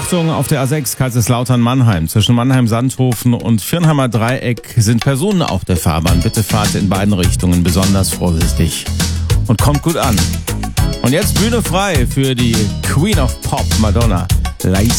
Achtung, auf der A6 Kaiserslautern-Mannheim. Zwischen Mannheim-Sandhofen und Viernheimer Dreieck sind Personen auf der Fahrbahn. Bitte fahrt in beiden Richtungen besonders vorsichtig. Und kommt gut an. Und jetzt Bühne frei für die Queen of Pop, Madonna.